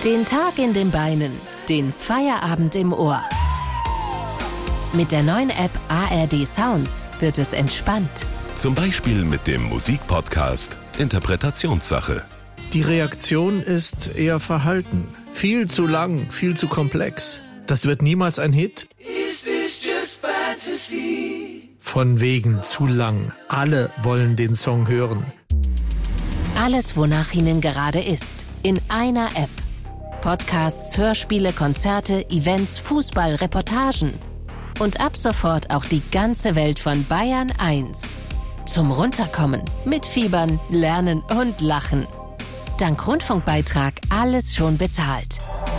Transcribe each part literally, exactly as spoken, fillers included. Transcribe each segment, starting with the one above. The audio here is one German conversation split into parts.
Den Tag in den Beinen, den Feierabend im Ohr. Mit der neuen App A R D Sounds wird es entspannt. Zum Beispiel mit dem Musikpodcast Interpretationssache. Die Reaktion ist eher verhalten. Viel zu lang, viel zu komplex. Das wird niemals ein Hit. Is this just fantasy? Von wegen zu lang. Alle wollen den Song hören. Alles, wonach Ihnen gerade ist, in einer App. Podcasts, Hörspiele, Konzerte, Events, Fußball, Reportagen. Und ab sofort auch die ganze Welt von Bayern eins. Zum Runterkommen, mitfiebern, lernen und lachen. Dank Rundfunkbeitrag alles schon bezahlt.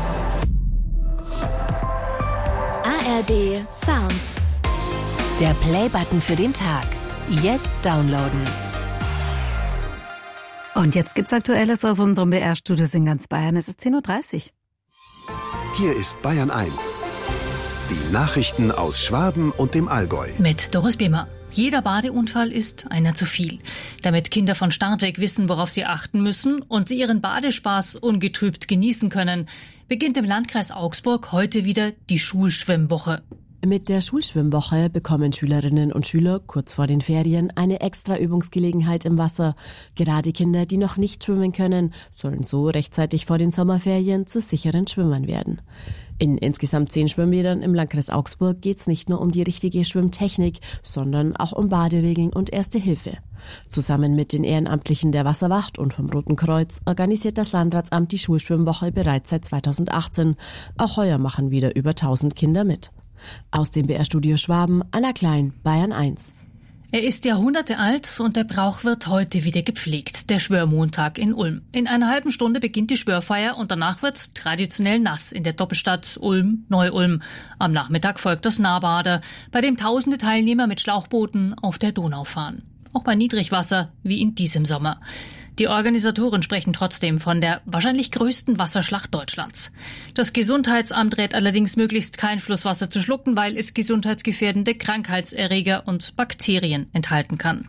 A R D Sounds. Der Play-Button für den Tag. Jetzt downloaden. Und jetzt gibt's Aktuelles aus unserem B R-Studios in ganz Bayern. Es ist zehn Uhr dreißig. Hier ist Bayern eins. Die Nachrichten aus Schwaben und dem Allgäu. Mit Doris Bemer. Jeder Badeunfall ist einer zu viel. Damit Kinder von Start weg wissen, worauf sie achten müssen und sie ihren Badespaß ungetrübt genießen können, beginnt im Landkreis Augsburg heute wieder die Schulschwimmwoche. Mit der Schulschwimmwoche bekommen Schülerinnen und Schüler kurz vor den Ferien eine extra Übungsgelegenheit im Wasser. Gerade Kinder, die noch nicht schwimmen können, sollen so rechtzeitig vor den Sommerferien zu sicheren Schwimmern werden. In insgesamt zehn Schwimmbädern im Landkreis Augsburg geht's nicht nur um die richtige Schwimmtechnik, sondern auch um Baderegeln und Erste Hilfe. Zusammen mit den Ehrenamtlichen der Wasserwacht und vom Roten Kreuz organisiert das Landratsamt die Schulschwimmwoche bereits seit zweitausendachtzehn. Auch heuer machen wieder über tausend Kinder mit. Aus dem B R-Studio Schwaben, Anna Klein, Bayern eins. Er ist Jahrhunderte alt und der Brauch wird heute wieder gepflegt. Der Schwörmontag in Ulm. In einer halben Stunde beginnt die Schwörfeier und danach wird's traditionell nass in der Doppelstadt Ulm-Neu-Ulm. Am Nachmittag folgt das Nahbader, bei dem tausende Teilnehmer mit Schlauchbooten auf der Donau fahren. Auch bei Niedrigwasser wie in diesem Sommer. Die Organisatoren sprechen trotzdem von der wahrscheinlich größten Wasserschlacht Deutschlands. Das Gesundheitsamt rät allerdings, möglichst kein Flusswasser zu schlucken, weil es gesundheitsgefährdende Krankheitserreger und Bakterien enthalten kann.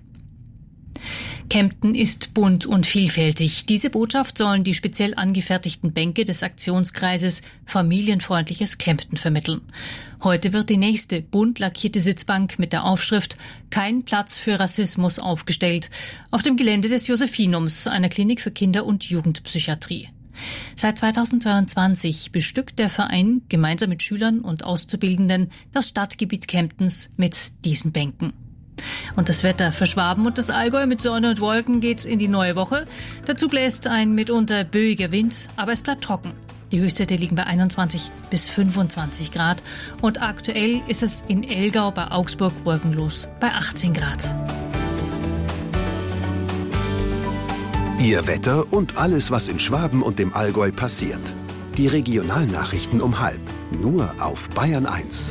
Kempten ist bunt und vielfältig. Diese Botschaft sollen die speziell angefertigten Bänke des Aktionskreises Familienfreundliches Kempten vermitteln. Heute wird die nächste bunt lackierte Sitzbank mit der Aufschrift Kein Platz für Rassismus aufgestellt, auf dem Gelände des Josephinums, einer Klinik für Kinder- und Jugendpsychiatrie. Seit zweitausendzweiundzwanzig bestückt der Verein gemeinsam mit Schülern und Auszubildenden das Stadtgebiet Kemptens mit diesen Bänken. Und das Wetter für Schwaben und das Allgäu: mit Sonne und Wolken geht's in die neue Woche. Dazu bläst ein mitunter böiger Wind, aber es bleibt trocken. Die Höchstwerte liegen bei einundzwanzig bis fünfundzwanzig Grad. Und aktuell ist es in Elgau bei Augsburg wolkenlos bei achtzehn Grad. Ihr Wetter und alles, was in Schwaben und dem Allgäu passiert. Die Regionalnachrichten um halb. Nur auf Bayern eins.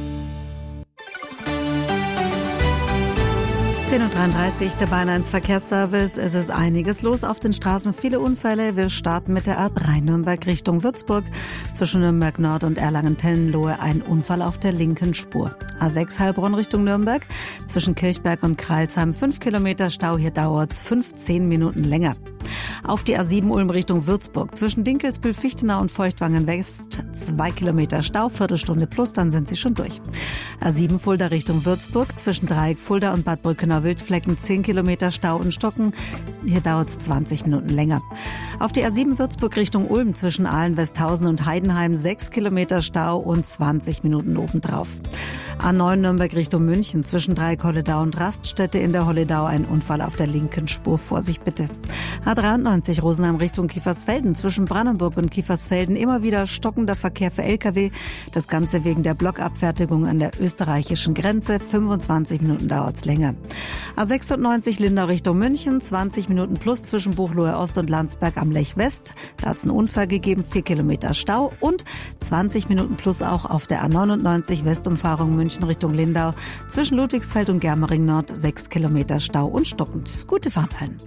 zehn Uhr dreiunddreißig, der Bayern eins Verkehrsservice. Es ist einiges los auf den Straßen, viele Unfälle. Wir starten mit der A drei Nürnberg Richtung Würzburg. Zwischen Nürnberg Nord und Erlangen-Tellenlohe ein Unfall auf der linken Spur. A sechs Heilbronn Richtung Nürnberg. Zwischen Kirchberg und Kreilsheim fünf Kilometer Stau. Hier dauert's fünfzehn Minuten länger. Auf die A sieben Ulm Richtung Würzburg. Zwischen Dinkelsbühl, Fichtenau und Feuchtwangen West zwei Kilometer Stau, Viertelstunde plus, dann sind Sie schon durch. A sieben Fulda Richtung Würzburg. Zwischen Dreieck Fulda und Bad Brückenau Wildflecken zehn Kilometer Stau und Stocken. Hier dauert es zwanzig Minuten länger. Auf die A sieben Würzburg Richtung Ulm zwischen Aalen, Westhausen und Heidenheim sechs Kilometer Stau und zwanzig Minuten obendrauf. A neun Nürnberg Richtung München zwischen Dreieck Holledau und Raststätte in der Holledau ein Unfall auf der linken Spur. Vorsicht bitte. A dreiundneunzig Rosenheim Richtung Kiefersfelden zwischen Brandenburg und Kiefersfelden immer wieder stockender Verkehr für L K W. Das Ganze wegen der Blockabfertigung an der österreichischen Grenze. fünfundzwanzig Minuten dauert's länger. A sechsundneunzig Lindau Richtung München, zwanzig Minuten plus zwischen Buchloe Ost und Landsberg am Lech West. Da hat's einen Unfall gegeben, vier Kilometer Stau und zwanzig Minuten plus auch auf der A neunundneunzig Westumfahrung München Richtung Lindau. Zwischen Ludwigsfeld und Germering Nord sechs Kilometer Stau und stockend. Gute Fahrt allen.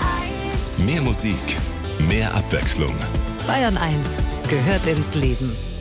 Mehr Musik, mehr Abwechslung. Bayern eins gehört ins Leben.